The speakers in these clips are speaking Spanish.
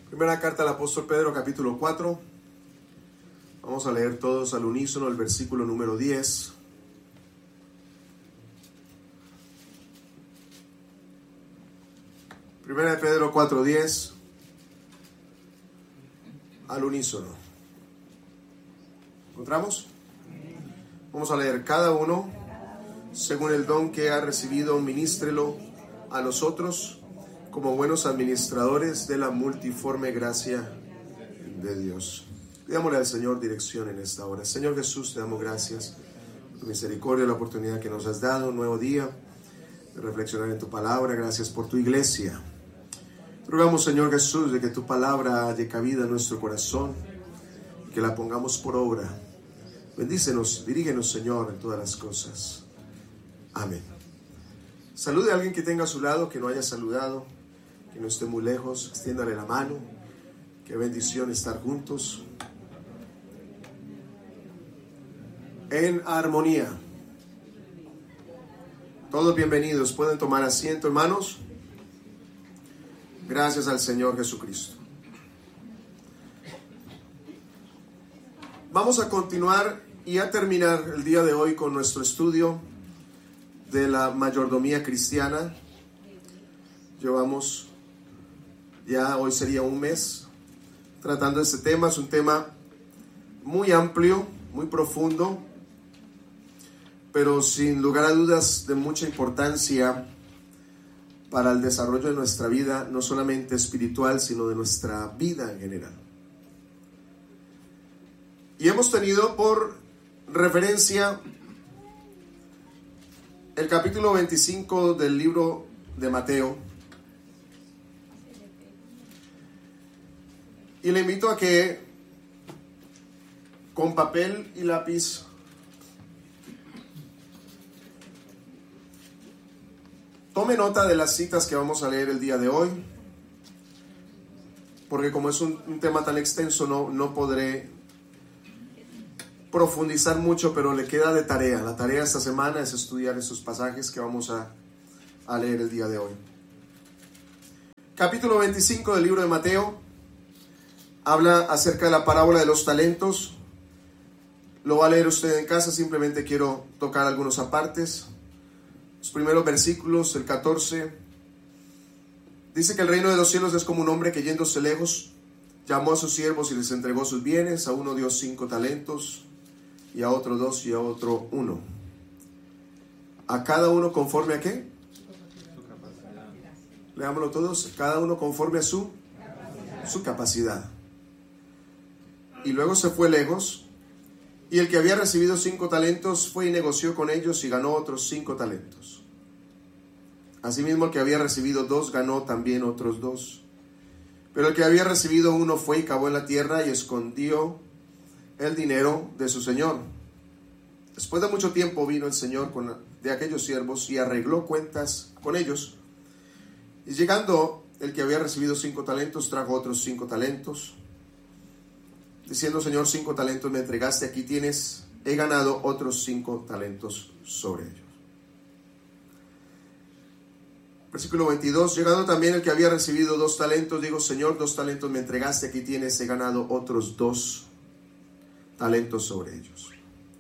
Primera carta al apóstol Pedro, capítulo 4. Vamos a leer todos al unísono el versículo número 10. Primera de Pedro 4:10. Al unísono. ¿Encontramos? Vamos a leer: cada uno, según el don que ha recibido, ministrelo a los otros como buenos administradores de la multiforme gracia de Dios. Pidámosle al Señor dirección en esta hora. Señor Jesús, te damos gracias por tu misericordia, la oportunidad que nos has dado, un nuevo día de reflexionar en tu palabra. Gracias por tu iglesia. Te rogamos, Señor Jesús, de que tu palabra haya cabida en nuestro corazón y que la pongamos por obra. Bendícenos, dirígenos, Señor, en todas las cosas. Amén. Salude a alguien que tenga a su lado, que no haya saludado, que no esté muy lejos. Extiéndale la mano. Qué bendición estar juntos en armonía. Todos bienvenidos. Pueden tomar asiento, hermanos. Gracias al Señor Jesucristo. Vamos a continuar y a terminar el día de hoy con nuestro estudio de la mayordomía cristiana. Llevamos ya, hoy sería un mes tratando este tema. Es un tema muy amplio, muy profundo, pero sin lugar a dudas de mucha importancia para el desarrollo de nuestra vida, no solamente espiritual, sino de nuestra vida en general. Y hemos tenido por referencia el capítulo 25 del libro de Mateo. Y le invito a que con papel y lápiz tome nota de las citas que vamos a leer el día de hoy, porque como es un tema tan extenso no podré profundizar mucho, pero le queda de tarea. La tarea esta semana es estudiar esos pasajes que vamos a leer el día de hoy. Capítulo 25 del libro de Mateo habla acerca de la parábola de los talentos. Lo va a leer usted en casa, simplemente quiero tocar algunos apartes. Los primeros versículos, el 14, dice que el reino de los cielos es como un hombre que, yéndose lejos, llamó a sus siervos y les entregó sus bienes. A uno dio 5 talentos, y a otro 2, y a otro 1. A cada uno conforme a ¿qué? Su capacidad. Leámoslo todos. Cada uno conforme a su capacidad. Y luego se fue lejos, y el que había recibido 5 talentos fue y negoció con ellos y ganó otros 5 talentos. Asimismo, el que había recibido 2 ganó también otros 2. Pero el que había recibido 1 fue y cavó en la tierra y escondió el dinero de su señor. Después de mucho tiempo vino el señor de aquellos siervos y arregló cuentas con ellos. Y llegando el que había recibido 5 talentos, trajo otros 5 talentos, diciendo: Señor, 5 talentos me entregaste, aquí tienes, he ganado otros 5 talentos sobre ellos. Versículo 22, llegando también el que había recibido 2 talentos, digo: Señor, 2 talentos me entregaste, aquí tienes, he ganado otros 2 talentos sobre ellos.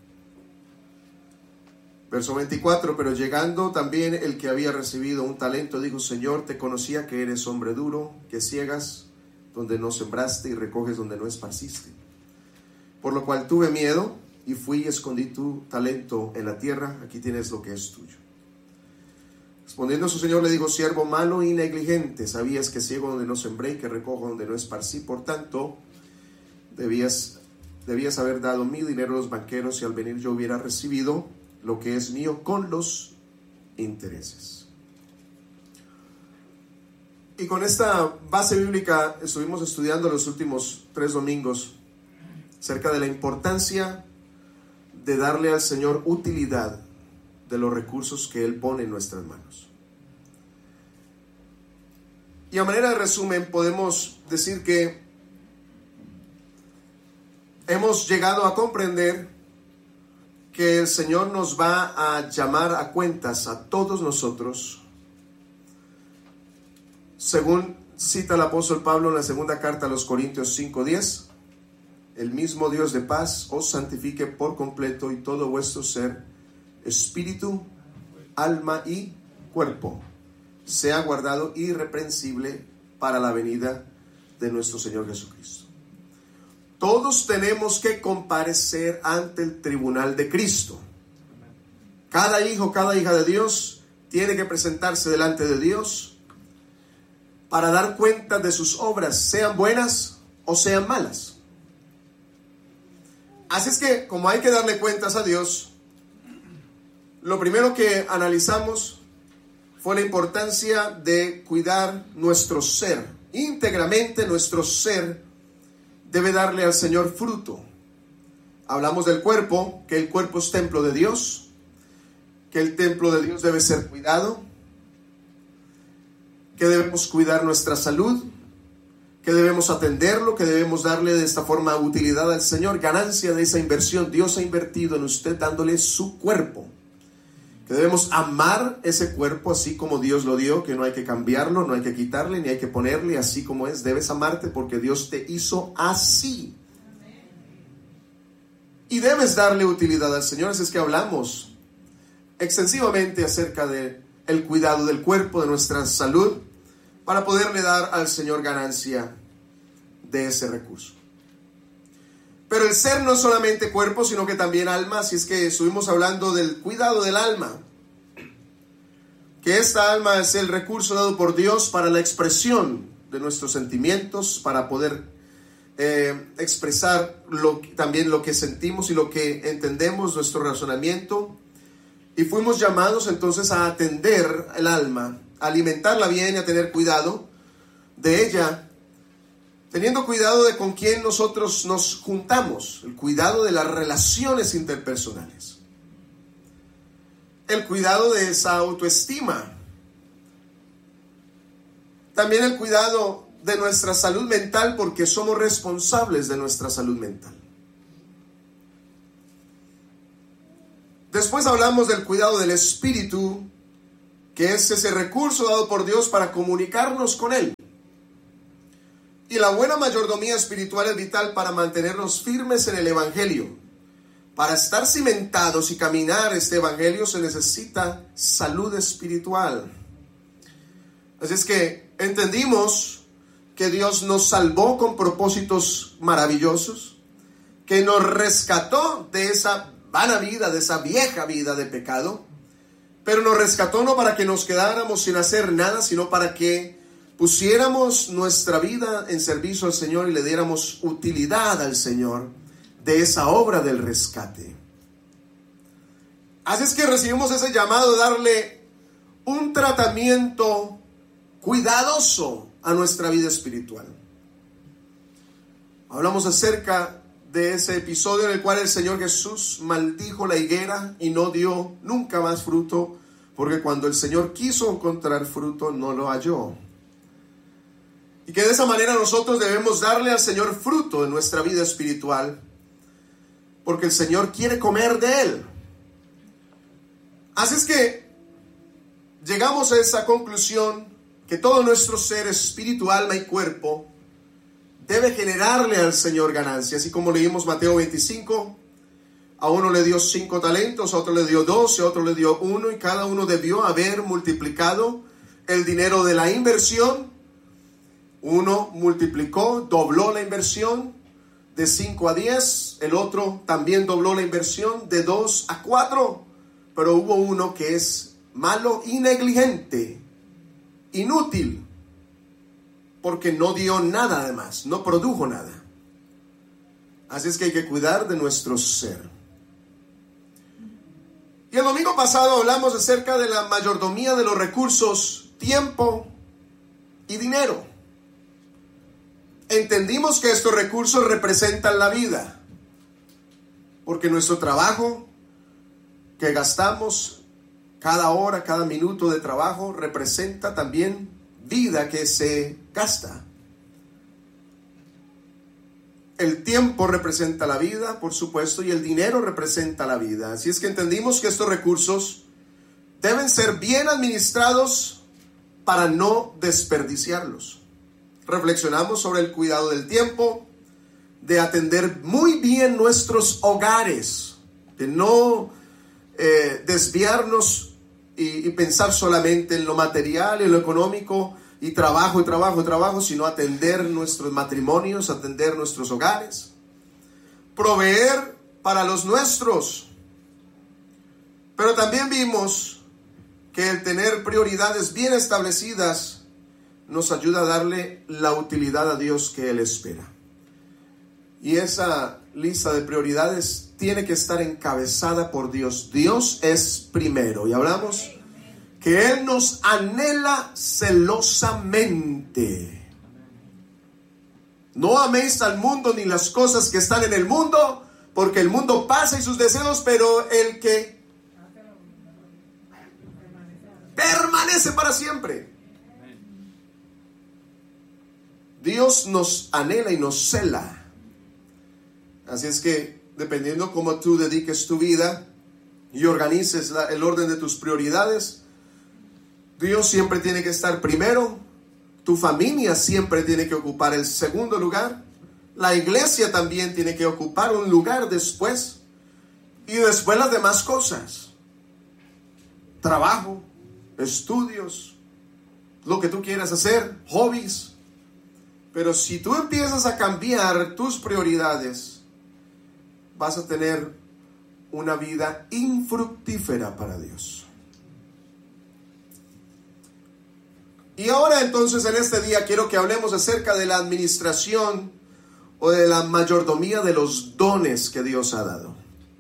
Verso 24, pero llegando también el que había recibido 1 talento, dijo: Señor, te conocía que eres hombre duro, que ciegas donde no sembraste y recoges donde no esparciste. Por lo cual tuve miedo y fui y escondí tu talento en la tierra, aquí tienes lo que es tuyo. Respondiendo su señor le dijo: siervo malo y negligente, sabías que ciego donde no sembré y que recojo donde no esparcí, por tanto debías haber dado mi dinero a los banqueros, y al venir yo hubiera recibido lo que es mío con los intereses. Y con esta base bíblica estuvimos estudiando los últimos 3 domingos acerca de la importancia de darle al Señor utilidad de los recursos que Él pone en nuestras manos. Y a manera de resumen podemos decir que hemos llegado a comprender que el Señor nos va a llamar a cuentas a todos nosotros según cita el apóstol Pablo en la segunda carta a los Corintios 5:10. El mismo Dios de paz os santifique por completo y todo vuestro ser, espíritu, alma y cuerpo, sea guardado irreprensible para la venida de nuestro Señor Jesucristo. Todos tenemos que comparecer ante el tribunal de Cristo. Cada hijo, cada hija de Dios tiene que presentarse delante de Dios para dar cuenta de sus obras, sean buenas o sean malas. Así es que, como hay que darle cuentas a Dios, lo primero que analizamos fue la importancia de cuidar nuestro ser. Íntegramente nuestro ser debe darle al Señor fruto. Hablamos del cuerpo, que el cuerpo es templo de Dios, que el templo de Dios debe ser cuidado, que debemos cuidar nuestra salud, que debemos atenderlo, que debemos darle de esta forma utilidad al Señor, ganancia de esa inversión. Dios ha invertido en usted dándole su cuerpo, que debemos amar ese cuerpo así como Dios lo dio, que no hay que cambiarlo, no hay que quitarle, ni hay que ponerle, así como es. Debes amarte porque Dios te hizo así. Y debes darle utilidad al Señor. Así es que hablamos extensivamente acerca de el cuidado del cuerpo, de nuestra salud, para poderle dar al Señor ganancia de ese recurso. Pero el ser no es solamente cuerpo, sino que también alma. Así es que estuvimos hablando del cuidado del alma, que esta alma es el recurso dado por Dios para la expresión de nuestros sentimientos, para poder expresar también lo que sentimos y lo que entendemos, nuestro razonamiento. Y fuimos llamados entonces a atender el alma, a alimentarla bien y a tener cuidado de ella, teniendo cuidado de con quién nosotros nos juntamos, el cuidado de las relaciones interpersonales, el cuidado de esa autoestima, también el cuidado de nuestra salud mental, porque somos responsables de nuestra salud mental. Después hablamos del cuidado del espíritu, que es ese recurso dado por Dios para comunicarnos con Él. Y la buena mayordomía espiritual es vital para mantenernos firmes en el Evangelio. Para estar cimentados y caminar este Evangelio se necesita salud espiritual. Así es que entendimos que Dios nos salvó con propósitos maravillosos, que nos rescató de esa vana vida, de esa vieja vida de pecado, pero nos rescató no para que nos quedáramos sin hacer nada, sino para que pusiéramos nuestra vida en servicio al Señor y le diéramos utilidad al Señor de esa obra del rescate. Así es que recibimos ese llamado de darle un tratamiento cuidadoso a nuestra vida espiritual. Hablamos acerca de ese episodio en el cual el Señor Jesús maldijo la higuera y no dio nunca más fruto, porque cuando el Señor quiso encontrar fruto no lo halló. Y que de esa manera nosotros debemos darle al Señor fruto en nuestra vida espiritual, porque el Señor quiere comer de Él. Así es que llegamos a esa conclusión que todo nuestro ser, espíritu, alma y cuerpo, debe generarle al Señor ganancia. Así como leímos Mateo 25, a uno le dio 5 talentos, a otro le dio 12, a otro le dio 1, y cada uno debió haber multiplicado el dinero de la inversión. Uno multiplicó, dobló la inversión de 5 a 10, el otro también dobló la inversión de 2 a 4, pero hubo uno que es malo y negligente, inútil, porque no dio nada además, no produjo nada. Así es que hay que cuidar de nuestro ser. Y el domingo pasado hablamos acerca de la mayordomía de los recursos, tiempo y dinero. Entendimos que estos recursos representan la vida, porque nuestro trabajo que gastamos, cada hora, cada minuto de trabajo, representa también vida que se gasta. El tiempo representa la vida, por supuesto, y el dinero representa la vida. Así es que entendimos que estos recursos deben ser bien administrados para no desperdiciarlos. reflexionamos sobre el cuidado del tiempo, de atender muy bien nuestros hogares, de no desviarnos y pensar solamente en lo material, en lo económico, y trabajo, sino atender nuestros matrimonios, atender nuestros hogares, proveer para los nuestros. Pero también vimos que el tener prioridades bien establecidas nos ayuda a darle la utilidad a Dios que Él espera. Y esa lista de prioridades tiene que estar encabezada por Dios. Dios es primero. Y hablamos que Él nos anhela celosamente. No améis al mundo ni las cosas que están en el mundo, porque el mundo pasa y sus deseos, pero el que permanece para siempre. Dios nos anhela y nos cela. Así es que, dependiendo cómo tú dediques tu vida y organices el orden de tus prioridades, Dios siempre tiene que estar primero, tu familia siempre tiene que ocupar el segundo lugar, la iglesia también tiene que ocupar un lugar después, y después las demás cosas, trabajo, estudios, lo que tú quieras hacer, hobbies. Pero si tú empiezas a cambiar tus prioridades, vas a tener una vida infructífera para Dios. Y ahora entonces en este día quiero que hablemos acerca de la administración o de la mayordomía de los dones que Dios ha dado.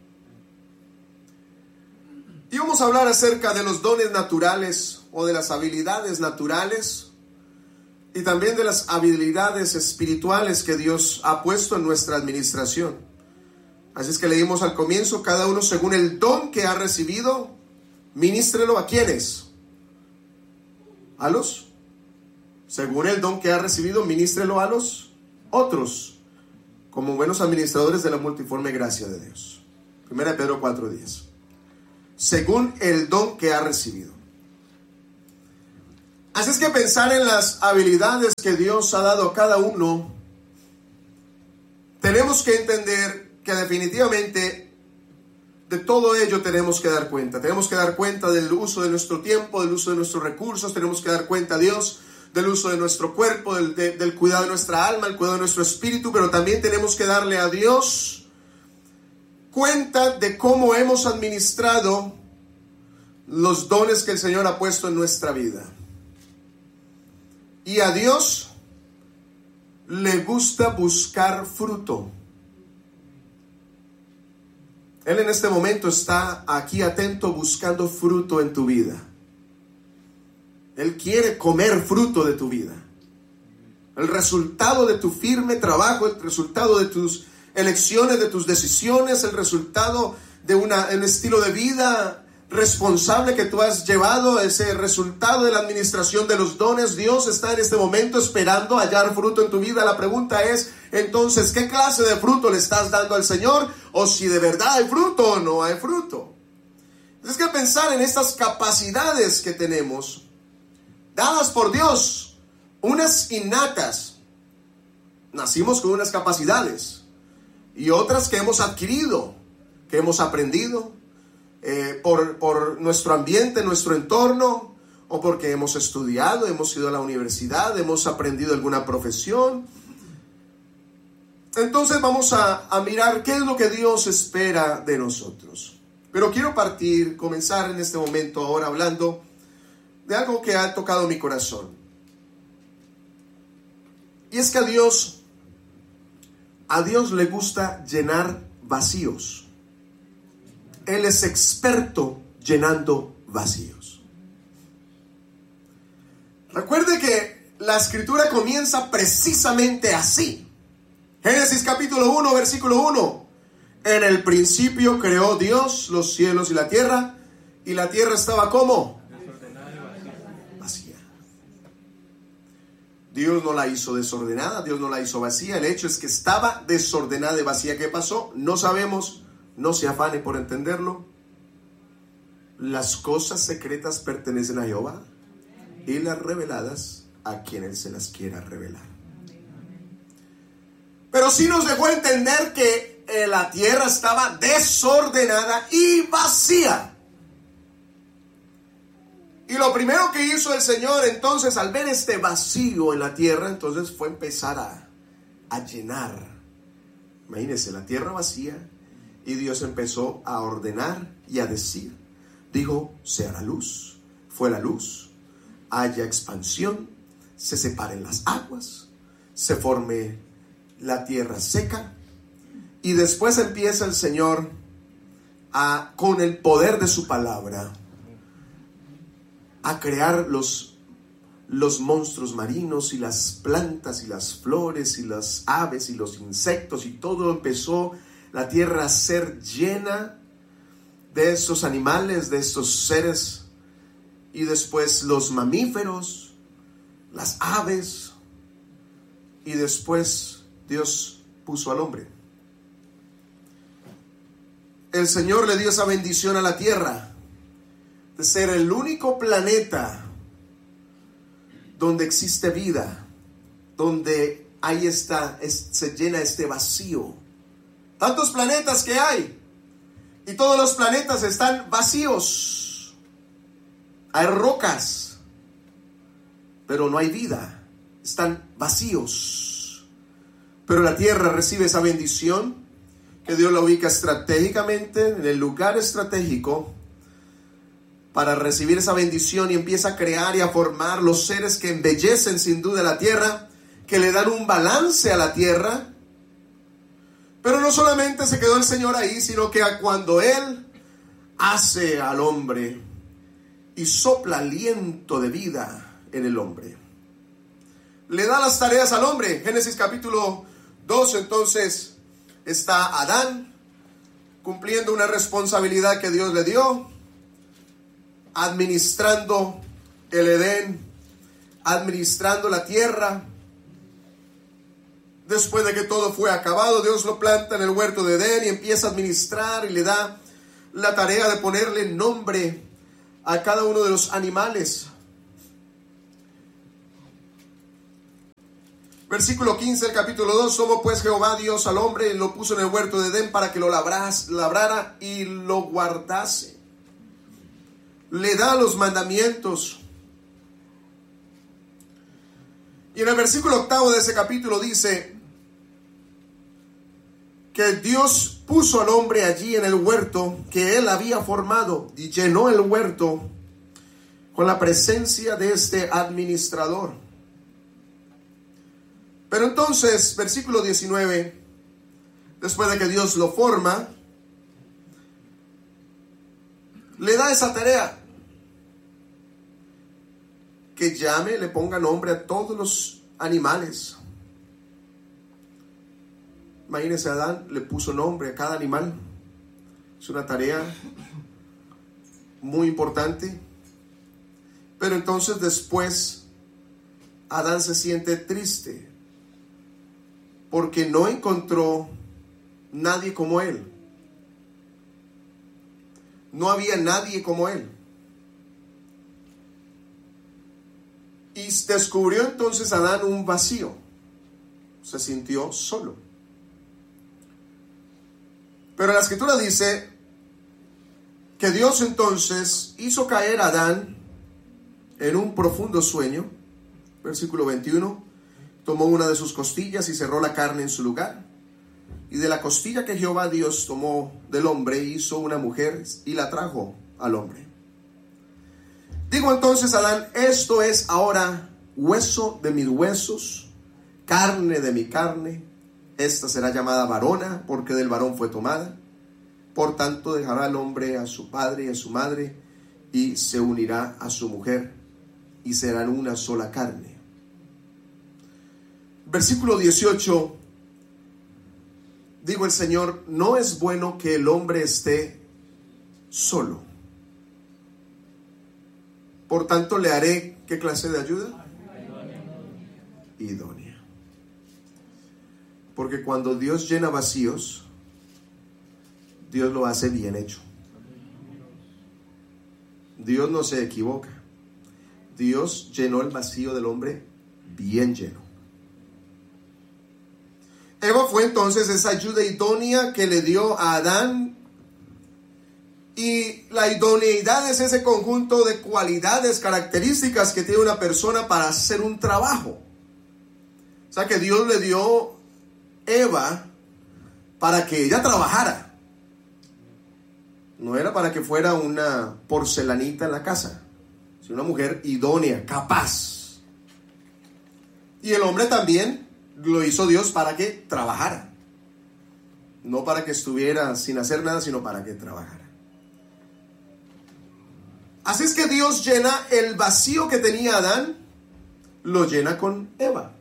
Y vamos a hablar acerca de los dones naturales o de las habilidades naturales y también de las habilidades espirituales que Dios ha puesto en nuestra administración. Así es que leímos al comienzo, cada uno según el don que ha recibido, ministrelo ¿a quiénes? A los, según el don que ha recibido, ministrelo a los otros, como buenos administradores de la multiforme gracia de Dios. 1 Pedro 4:10. Según el don que ha recibido. Así es que pensar en las habilidades que Dios ha dado a cada uno, tenemos que entender que definitivamente de todo ello tenemos que dar cuenta. Tenemos que dar cuenta del uso de nuestro tiempo, del uso de nuestros recursos. Tenemos que dar cuenta a Dios del uso de nuestro cuerpo, del cuidado de nuestra alma, el cuidado de nuestro espíritu. Pero también tenemos que darle a Dios cuenta de cómo hemos administrado los dones que el Señor ha puesto en nuestra vida. Y a Dios le gusta buscar fruto. Él en este momento está aquí atento buscando fruto en tu vida. Él quiere comer fruto de tu vida. El resultado de tu firme trabajo, el resultado de tus elecciones, de tus decisiones, el resultado de un estilo de vida responsable que tú has llevado, ese resultado de la administración de los dones. Dios está en este momento esperando hallar fruto en tu vida. La pregunta es, entonces, ¿qué clase de fruto le estás dando al Señor? O si de verdad hay fruto o no hay fruto. Es que pensar en estas capacidades que tenemos, dadas por Dios, unas innatas. Nacimos con unas capacidades y otras que hemos adquirido, que hemos aprendido por nuestro ambiente, nuestro entorno, o porque hemos estudiado, hemos ido a la universidad, hemos aprendido alguna profesión. Entonces vamos a mirar qué es lo que Dios espera de nosotros. Pero quiero comenzar en este momento ahora hablando de algo que ha tocado mi corazón. Y es que a Dios le gusta llenar vacíos. Él es experto llenando vacíos. Recuerde que la escritura comienza precisamente así. Génesis capítulo 1, versículo 1. En el principio creó Dios los cielos y la tierra estaba ¿cómo? Vacía. Dios no la hizo desordenada, Dios no la hizo vacía. El hecho es que estaba desordenada y vacía. ¿Qué pasó? No sabemos. No se afane por entenderlo. Las cosas secretas pertenecen a Jehová y las reveladas a quien Él se las quiera revelar. Pero sí nos dejó entender que la tierra estaba desordenada y vacía. Y lo primero que hizo el Señor entonces al ver este vacío en la tierra, entonces fue empezar a llenar. Imagínense, la tierra vacía, y Dios empezó a ordenar y a decir. Dijo, sea la luz. Fue la luz. Haya expansión. Se separen las aguas. Se forme la tierra seca. Y después empieza el Señor con el poder de su palabra a crear los monstruos marinos y las plantas y las flores y las aves y los insectos, y todo empezó la tierra a ser llena de estos animales, de estos seres, y después los mamíferos, las aves, y después Dios puso al hombre. El Señor le dio esa bendición a la tierra de ser el único planeta donde existe vida, donde se llena este vacío. Tantos planetas que hay, y todos los planetas están vacíos. Hay rocas, pero no hay vida, están vacíos. Pero la tierra recibe esa bendición, que Dios la ubica estratégicamente en el lugar estratégico para recibir esa bendición, y empieza a crear y a formar los seres que embellecen sin duda la tierra, que le dan un balance a la tierra. Pero no solamente se quedó el Señor ahí, sino que cuando Él hace al hombre y sopla aliento de vida en el hombre, le da las tareas al hombre. Génesis capítulo 2, entonces está Adán cumpliendo una responsabilidad que Dios le dio, administrando el Edén, administrando la tierra. Después de que todo fue acabado, Dios lo planta en el huerto de Edén y empieza a administrar, y le da la tarea de ponerle nombre a cada uno de los animales. Versículo 15 del capítulo 2. Tomó pues Jehová Dios al hombre y lo puso en el huerto de Edén para que lo labrara y lo guardase. Le da los mandamientos. Y en el versículo 8 de ese capítulo dice que Dios puso al hombre allí en el huerto que él había formado, y llenó el huerto con la presencia de este administrador. Pero entonces, versículo 19, después de que Dios lo forma, le da esa tarea: que llame, le ponga nombre a todos los animales. Imagínense, Adán le puso nombre a cada animal. Es una tarea muy importante. Pero entonces después Adán se siente triste porque no encontró nadie como él. No había nadie como él. Y descubrió entonces Adán un vacío. Se sintió solo. Pero la escritura dice que Dios entonces hizo caer a Adán en un profundo sueño. Versículo 21. Tomó una de sus costillas y cerró la carne en su lugar. Y de la costilla que Jehová Dios tomó del hombre, hizo una mujer y la trajo al hombre. Digo entonces Adán: esto es ahora hueso de mis huesos, carne de mi carne. Esta será llamada varona, porque del varón fue tomada. Por tanto dejará el hombre a su padre y a su madre, y se unirá a su mujer, y serán una sola carne. Versículo 18. Digo el Señor: no es bueno que el hombre esté solo. Por tanto le haré, ¿qué clase de ayuda? Idónea. Porque cuando Dios llena vacíos, Dios lo hace bien hecho. Dios no se equivoca. Dios llenó el vacío del hombre bien lleno. Eva fue entonces esa ayuda idónea que le dio a Adán. Y la idoneidad es ese conjunto de cualidades, características que tiene una persona para hacer un trabajo. O sea que Dios le dio Eva para que ella trabajara. No era para que fuera una porcelanita en la casa, sino una mujer idónea, capaz. Y el hombre también lo hizo Dios para que trabajara. No para que estuviera sin hacer nada, sino para que trabajara. Así es que Dios llena el vacío que tenía Adán, lo llena con Eva.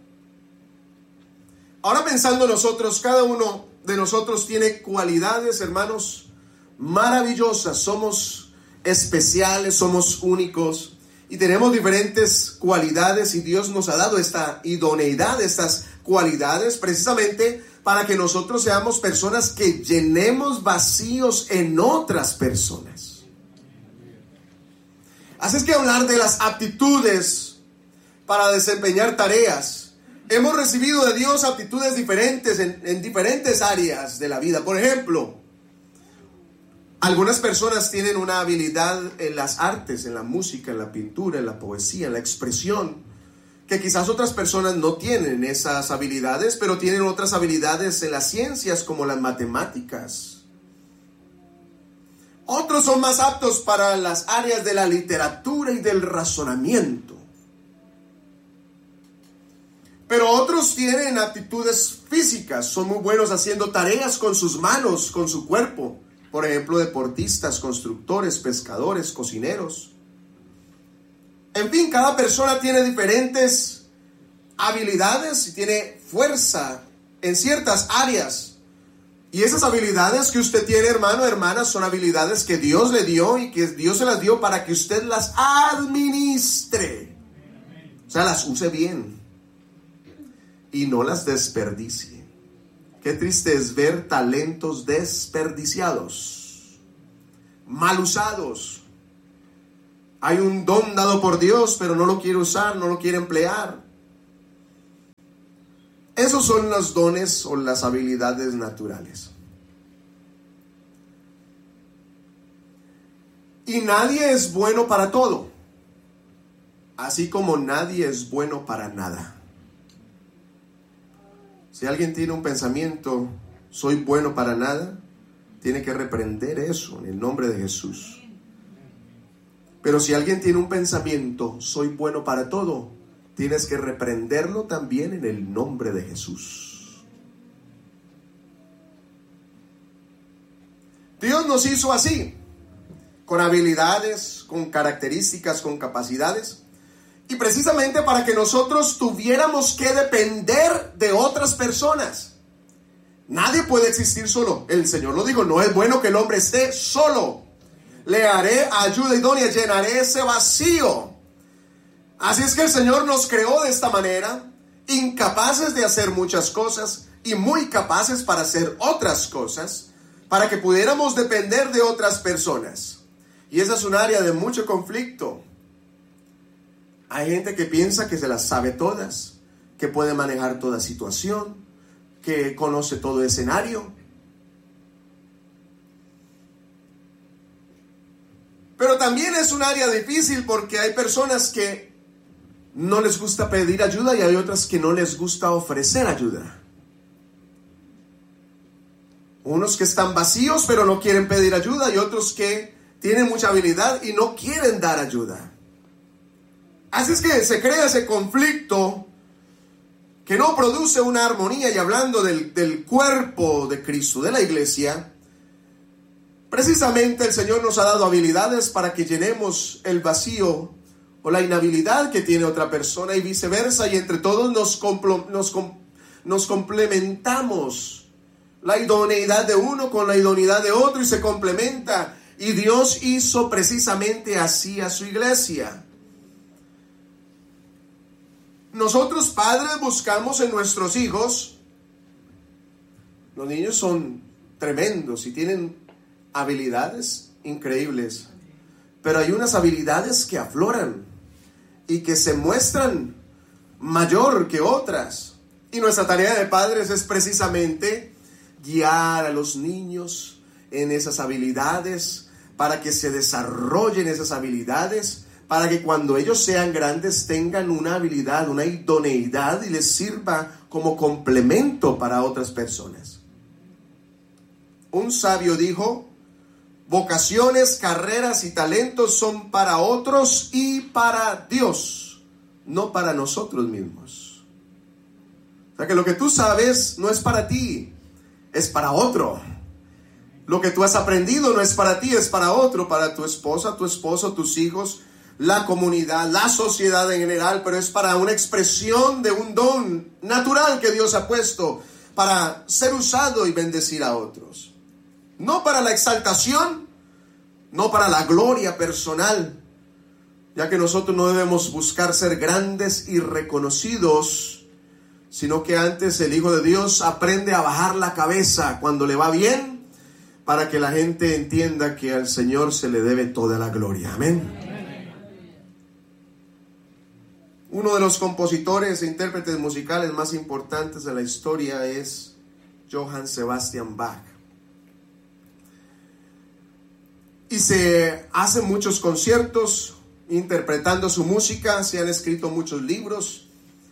Ahora pensando nosotros, cada uno de nosotros tiene cualidades, hermanos, maravillosas. Somos especiales, somos únicos y tenemos diferentes cualidades, y Dios nos ha dado esta idoneidad, estas cualidades precisamente para que nosotros seamos personas que llenemos vacíos en otras personas. Así es que hablar de las aptitudes para desempeñar tareas. Hemos recibido de Dios aptitudes diferentes en diferentes áreas de la vida. Por ejemplo, algunas personas tienen una habilidad en las artes, en la música, en la pintura, en la poesía, en la expresión, que quizás otras personas no tienen esas habilidades, pero tienen otras habilidades en las ciencias como las matemáticas. Otros son más aptos para las áreas de la literatura y del razonamiento. Pero otros tienen aptitudes físicas, son muy buenos haciendo tareas con sus manos, con su cuerpo. Por ejemplo, deportistas, constructores, pescadores, cocineros. En fin, cada persona tiene diferentes habilidades y tiene fuerza en ciertas áreas. Y esas habilidades que usted tiene, hermano, hermana, son habilidades que Dios le dio y que Dios se las dio para que usted las administre. O sea, las use bien y no las desperdicie. Qué triste es ver talentos desperdiciados, mal usados. Hay un don dado por Dios, pero no lo quiere usar, no lo quiere emplear. Esos son los dones o las habilidades naturales. Y nadie es bueno para todo, así como nadie es bueno para nada. Si alguien tiene un pensamiento, soy bueno para nada, tiene que reprender eso en el nombre de Jesús. Pero si alguien tiene un pensamiento, soy bueno para todo, tienes que reprenderlo también en el nombre de Jesús. Dios nos hizo así, con habilidades, con características, con capacidades, y precisamente para que nosotros tuviéramos que depender de otras personas. Nadie puede existir solo. El Señor lo dijo, no es bueno que el hombre esté solo. Le haré ayuda idónea, llenaré ese vacío. Así es que el Señor nos creó de esta manera, incapaces de hacer muchas cosas y muy capaces para hacer otras cosas, para que pudiéramos depender de otras personas. Y esa es un área de mucho conflicto. Hay gente que piensa que se las sabe todas, que puede manejar toda situación, que conoce todo escenario. Pero también es un área difícil porque hay personas que no les gusta pedir ayuda y hay otras que no les gusta ofrecer ayuda. Unos que están vacíos pero no quieren pedir ayuda y otros que tienen mucha habilidad y no quieren dar ayuda. Así es que se crea ese conflicto que no produce una armonía. Y hablando del cuerpo de Cristo, de la iglesia, precisamente el Señor nos ha dado habilidades para que llenemos el vacío o la inhabilidad que tiene otra persona y viceversa, y entre todos nos complementamos. La idoneidad de uno con la idoneidad de otro y se complementa. Y Dios hizo precisamente así a su iglesia. Nosotros padres buscamos en nuestros hijos. Los niños son tremendos y tienen habilidades increíbles, pero hay unas habilidades que afloran y que se muestran mayor que otras. Y nuestra tarea de padres es precisamente guiar a los niños en esas habilidades, para que se desarrollen esas habilidades, para que cuando ellos sean grandes tengan una habilidad, una idoneidad y les sirva como complemento para otras personas. Un sabio dijo: vocaciones, carreras y talentos son para otros y para Dios, no para nosotros mismos. O sea que lo que tú sabes no es para ti, es para otro. Lo que tú has aprendido no es para ti, es para otro, para tu esposa, tu esposo, tus hijos, la comunidad, la sociedad en general, pero es para una expresión de un don natural que Dios ha puesto para ser usado y bendecir a otros. No para la exaltación, no para la gloria personal, ya que nosotros no debemos buscar ser grandes y reconocidos, sino que antes el Hijo de Dios aprende a bajar la cabeza cuando le va bien, para que la gente entienda que al Señor se le debe toda la gloria. Amén. Uno de los compositores e intérpretes musicales más importantes de la historia es Johann Sebastian Bach. Y se hacen muchos conciertos interpretando su música, se han escrito muchos libros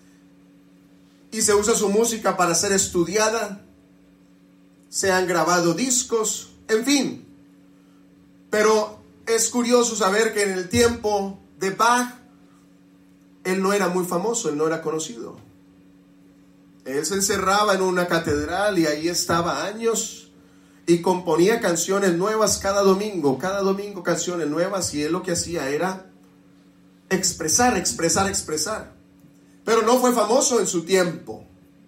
y se usa su música para ser estudiada. Se han grabado discos, en fin. Pero es curioso saber que en el tiempo de Bach, él no era muy famoso, él no era conocido. Él se encerraba en una catedral y ahí estaba años y componía canciones nuevas cada domingo canciones nuevas, y él lo que hacía era expresar. Pero no fue famoso en su tiempo.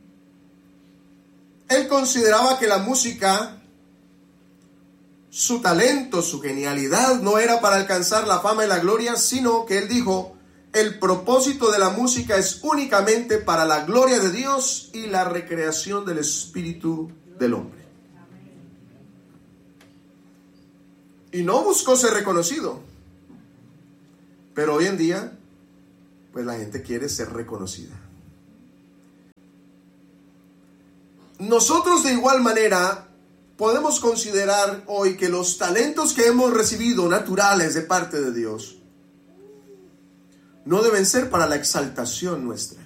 Él consideraba que la música, su talento, su genialidad, no era para alcanzar la fama y la gloria, sino que él dijo: el propósito de la música es únicamente para la gloria de Dios y la recreación del espíritu del hombre. Y no buscó ser reconocido. Pero hoy en día, pues la gente quiere ser reconocida. Nosotros de igual manera podemos considerar hoy que los talentos que hemos recibido naturales de parte de Dios no deben ser para la exaltación nuestra.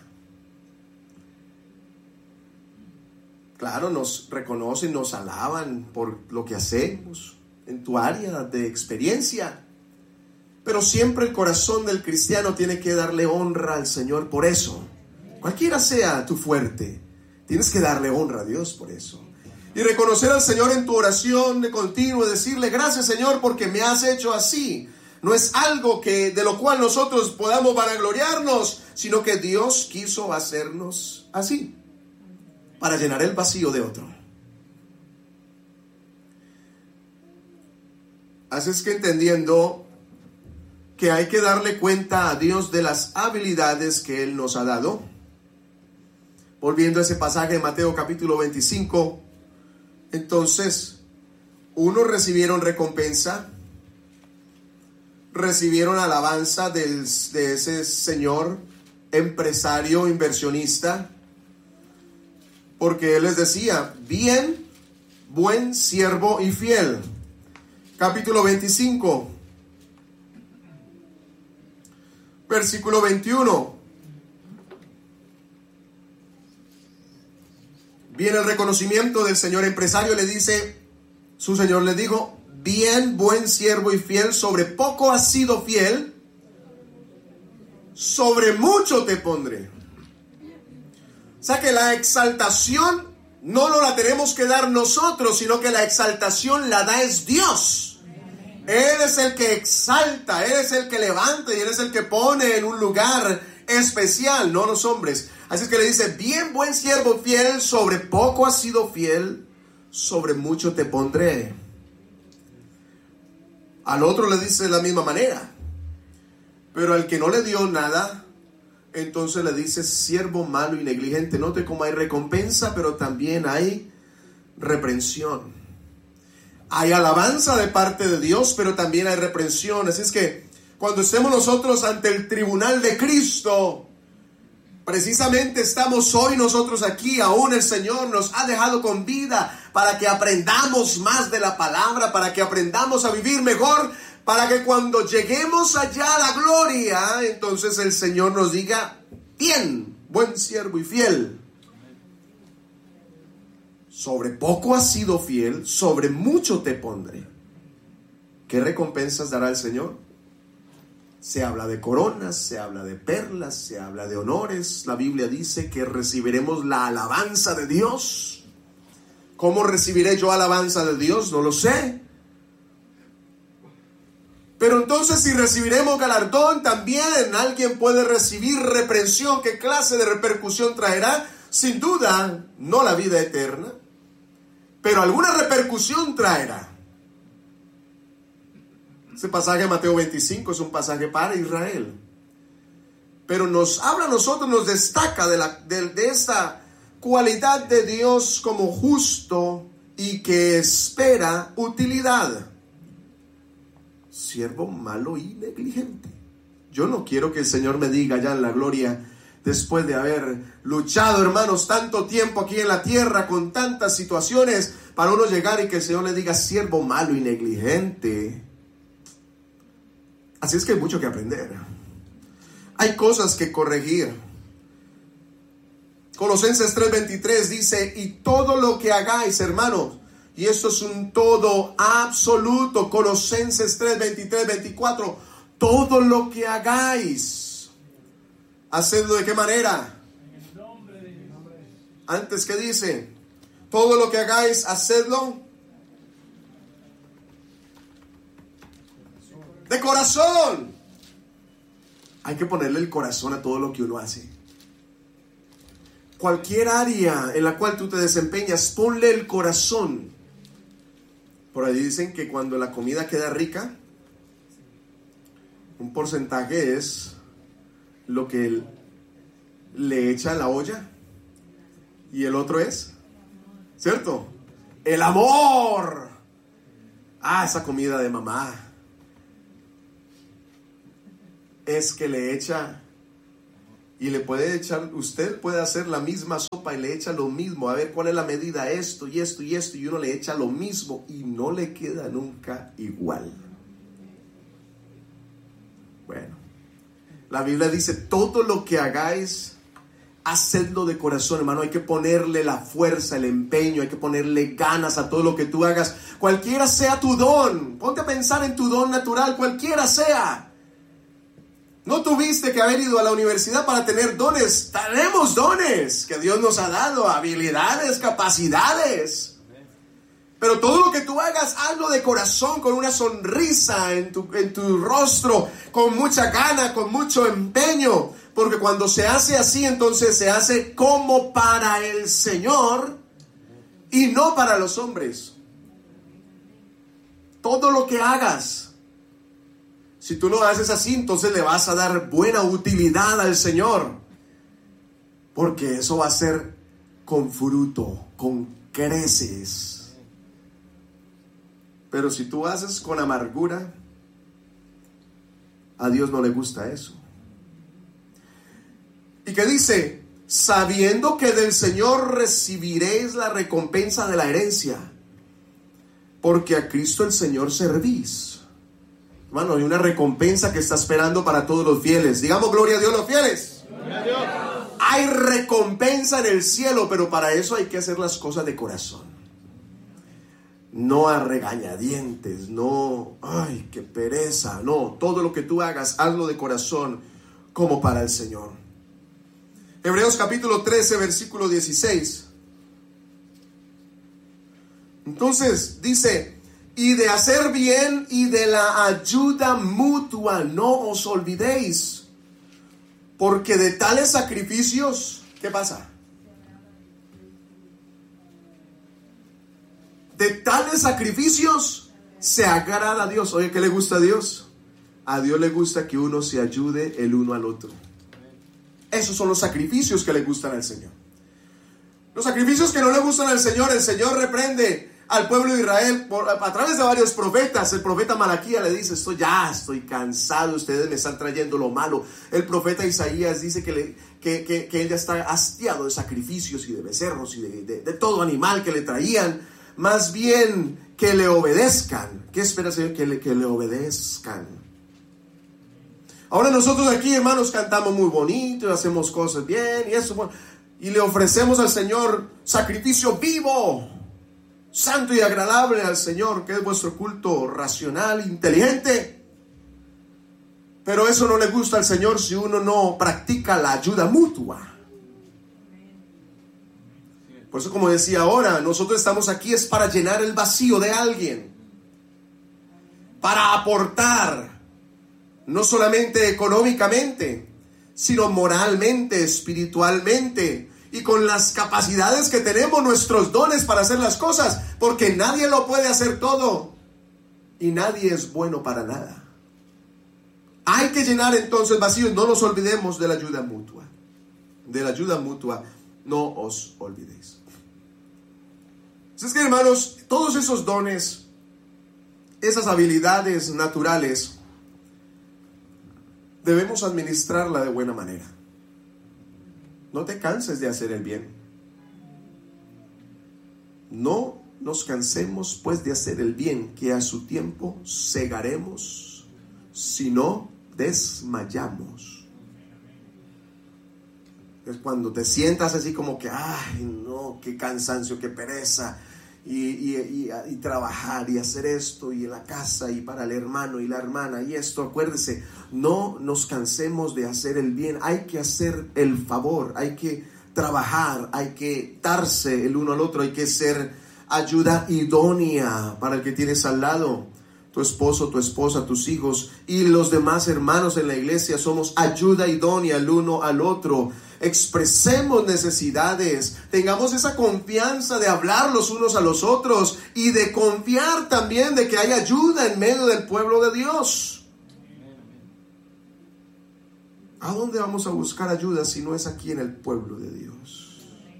Claro, nos reconocen, nos alaban por lo que hacemos en tu área de experiencia, pero siempre el corazón del cristiano tiene que darle honra al Señor por eso. Cualquiera sea tu fuerte, tienes que darle honra a Dios por eso. Y reconocer al Señor en tu oración de continuo, decirle: gracias, Señor, porque me has hecho así. No es algo de lo cual nosotros podamos vanagloriarnos, sino que Dios quiso hacernos así, para llenar el vacío de otro. Así es que, entendiendo que hay que darle cuenta a Dios de las habilidades que Él nos ha dado, volviendo a ese pasaje de Mateo capítulo 25, entonces, unos recibieron recompensa, recibieron alabanza de ese señor empresario, inversionista, porque él les decía: bien, buen siervo y fiel. Capítulo 25, versículo 21. Viene el reconocimiento del señor empresario, le dice, su señor le dijo: bien, buen siervo y fiel, sobre poco has sido fiel, sobre mucho te pondré. O sea que la exaltación no la tenemos que dar nosotros, sino que la exaltación la da es Dios. Él es el que exalta, Él es el que levanta y Él es el que pone en un lugar especial, no los hombres. Así es que le dice: bien, buen siervo fiel, sobre poco has sido fiel, sobre mucho te pondré. Al otro le dice de la misma manera, pero al que no le dio nada, entonces le dice: siervo malo y negligente. Note cómo hay recompensa, pero también hay reprensión. Hay alabanza de parte de Dios, pero también hay reprensión. Así es que cuando estemos nosotros ante el tribunal de Cristo, Precisamente estamos hoy nosotros aquí, aún el Señor nos ha dejado con vida para que aprendamos más de la palabra, para que aprendamos a vivir mejor, para que cuando lleguemos allá a la gloria, entonces el Señor nos diga: bien, buen siervo y fiel. Sobre poco has sido fiel, sobre mucho te pondré. ¿Qué recompensas dará el Señor? Se habla de coronas, se habla de perlas, se habla de honores. La Biblia dice que recibiremos la alabanza de Dios. ¿Cómo recibiré yo alabanza de Dios? No lo sé. Pero entonces, si recibiremos galardón, también alguien puede recibir reprensión. ¿Qué clase de repercusión traerá? Sin duda, no la vida eterna, pero alguna repercusión traerá. Este pasaje de Mateo 25 es un pasaje para Israel, pero nos habla a nosotros, nos destaca de esta cualidad de Dios como justo y que espera utilidad. Siervo malo y negligente. Yo no quiero que el Señor me diga ya en la gloria, después de haber luchado, hermanos, tanto tiempo aquí en la tierra con tantas situaciones, para uno llegar y que el Señor le diga: siervo malo y negligente. Así es que hay mucho que aprender. Hay cosas que corregir. Colosenses 3:23 dice: y todo lo que hagáis, hermanos, y esto es un todo absoluto. Colosenses 3:23, 24, todo lo que hagáis, hacedlo ¿de qué manera? Antes, ¿qué dice? Todo lo que hagáis, hacedlo de corazón. Hay que ponerle el corazón a todo lo que uno hace. Cualquier área en la cual tú te desempeñas, ponle el corazón. Por ahí dicen que cuando la comida queda rica, un porcentaje es lo que le echa a la olla y el otro es, ¿cierto? El amor. Esa comida de mamá es que le echa, y le puede echar, usted puede hacer la misma sopa y le echa lo mismo, a ver cuál es la medida, esto y esto y esto, y uno le echa lo mismo y no le queda nunca igual. Bueno, la Biblia dice: todo lo que hagáis, hacedlo de corazón, hermano. Hay que ponerle la fuerza, el empeño, hay que ponerle ganas a todo lo que tú hagas, cualquiera sea tu don. Ponte a pensar en tu don natural, cualquiera sea. No tuviste que haber ido a la universidad para tener dones. Tenemos dones que Dios nos ha dado, habilidades, capacidades. Pero todo lo que tú hagas, hazlo de corazón, con una sonrisa en tu rostro, con mucha gana, con mucho empeño. Porque cuando se hace así, entonces se hace como para el Señor y no para los hombres. Todo lo que hagas, si tú lo haces así, entonces le vas a dar buena utilidad al Señor. Porque eso va a ser con fruto, con creces. Pero si tú haces con amargura, a Dios no le gusta eso. ¿Y qué dice? Sabiendo que del Señor recibiréis la recompensa de la herencia, porque a Cristo el Señor servís. Hermano, hay una recompensa que está esperando para todos los fieles. Digamos gloria a Dios, los fieles. Gloria a Dios. Hay recompensa en el cielo, pero para eso hay que hacer las cosas de corazón. No a regañadientes, no, ay, qué pereza. No, todo lo que tú hagas, hazlo de corazón como para el Señor. Hebreos capítulo 13, versículo 16. Entonces dice: y de hacer bien y de la ayuda mutua no os olvidéis, porque de tales sacrificios, ¿qué pasa? De tales sacrificios se agrada a Dios. Oye, ¿qué le gusta a Dios? A Dios le gusta que uno se ayude el uno al otro. Esos son los sacrificios que le gustan al Señor. Los sacrificios que no le gustan al Señor, el Señor reprende al pueblo de Israel a través de varios profetas. El profeta Malaquías le dice: estoy cansado, ustedes me están trayendo lo malo. El profeta Isaías dice que él ya está hastiado de sacrificios y de becerros y de todo animal que le traían. Más bien que le obedezcan. ¿Qué espera el Señor? Que le obedezcan. Ahora nosotros aquí, hermanos, cantamos muy bonito y hacemos cosas bien y eso, y le ofrecemos al Señor sacrificio vivo, santo y agradable al Señor, que es vuestro culto racional, inteligente. Pero eso no le gusta al Señor si uno no practica la ayuda mutua. Por eso, como decía ahora, nosotros estamos aquí es para llenar el vacío de alguien, para aportar, no solamente económicamente, sino moralmente, espiritualmente, y con las capacidades que tenemos, nuestros dones para hacer las cosas, porque nadie lo puede hacer todo y nadie es bueno para nada. Hay que llenar entonces vacíos. No nos olvidemos de la ayuda mutua. De la ayuda mutua no os olvidéis. Así es que, hermanos, todos esos dones, esas habilidades naturales, debemos administrarla de buena manera. No te canses de hacer el bien. No nos cansemos pues de hacer el bien, que a su tiempo segaremos, si no desmayamos. Es cuando te sientas así como que, ay no, qué cansancio, qué pereza, y trabajar y hacer esto y en la casa y para el hermano y la hermana y esto. Acuérdese, no nos cansemos de hacer el bien. Hay que hacer el favor, hay que trabajar, hay que darse el uno al otro, hay que ser ayuda idónea para el que tienes al lado. Tu esposo, tu esposa, tus hijos y los demás hermanos en la iglesia somos ayuda idónea el uno al otro. Expresemos necesidades, tengamos esa confianza de hablar los unos a los otros y de confiar también de que hay ayuda en medio del pueblo de Dios. ¿A dónde vamos a buscar ayuda si no es aquí en el pueblo de Dios?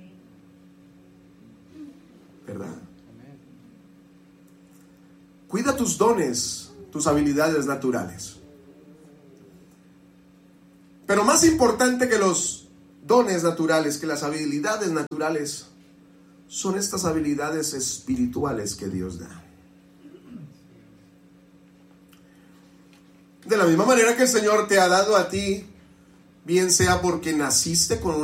¿Verdad? Cuida tus dones, tus habilidades naturales. Pero más importante que los dones naturales, que las habilidades naturales, son estas habilidades espirituales que Dios da. De la misma manera que el Señor te ha dado a ti, bien sea porque naciste con